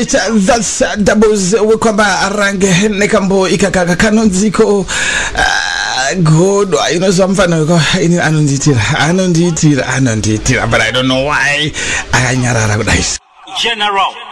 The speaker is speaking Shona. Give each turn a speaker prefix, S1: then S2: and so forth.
S1: right, that's doubles wekwamba arange nekambo ikakaka kanonziko good. You know some fun anonditira but I don't know why. General